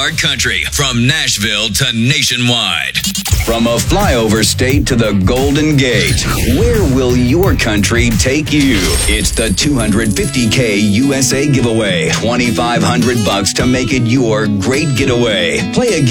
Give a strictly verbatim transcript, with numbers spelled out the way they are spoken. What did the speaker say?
Ironheart Country, from Nashville to nationwide. From a flyover state to the Golden Gate, where will your country take you? It's the two hundred fifty K U S A giveaway. twenty-five hundred bucks to make it your great getaway. Play a